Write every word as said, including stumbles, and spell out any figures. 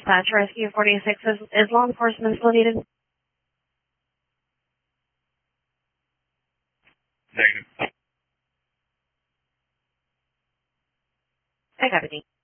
Dispatch, Rescue forty-six, is, is law enforcement still needed? Negative. I got it.